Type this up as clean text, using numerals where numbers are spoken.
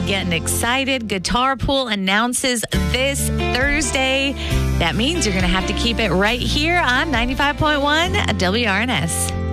getting excited. Guitar Pool announces this Thursday. That means you're going to have to keep it right here on 95.1 WRNS.